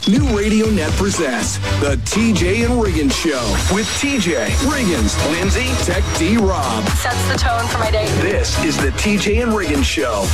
New Radio Net presents the TJ and Riggins Show with TJ, Riggins, Lindsay, Tech D Rob. Sets the tone for my day. This is the TJ and Riggins Show.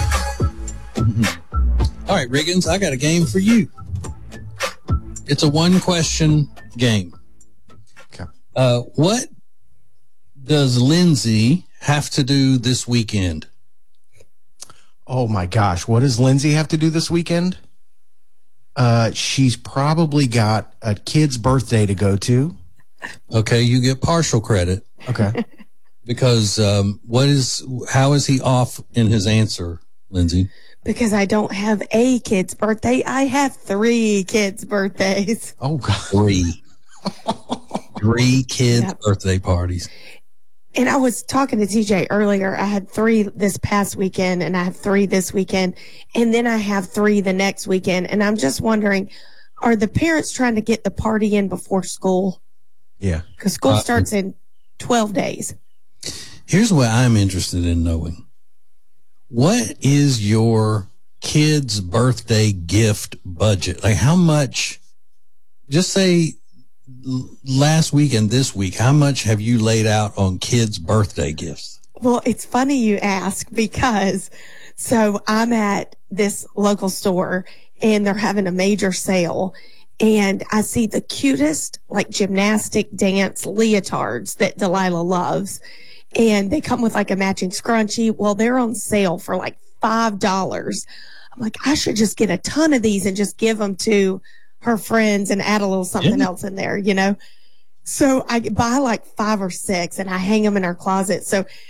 All right, Riggins, I got a game for you. It's a one-question game. Okay. What does Lindsay have to do this weekend? Oh, my gosh. What does Lindsay have to do this weekend? She's probably got a kid's birthday to go to. Okay, you get partial credit. Okay. Because how is he off in his answer, Lindsay? Because I don't have a kid's birthday. I have 3 kids' birthdays. Oh, God. 3. 3 kids' birthday parties. And I was talking to TJ earlier. I had 3 this past weekend, and I have 3 this weekend, and then I have 3 the next weekend. And I'm just wondering, are the parents trying to get the party in before school? Yeah. Because school starts in 12 days. Here's what I'm interested in knowing. What is your kid's birthday gift budget? Like, how much, just say last week and this week, how much have you laid out on kids' birthday gifts? Well, it's funny you ask because so I'm at this local store and they're having a major sale and I see the cutest like gymnastic dance leotards that Delilah loves. And they come with like a matching scrunchie. Well, they're on sale for like $5. I'm like, I should just get a ton of these and just give them to her friends and add a little something else in there, you know? So I buy like 5 or 6 and I hang them in our closet. So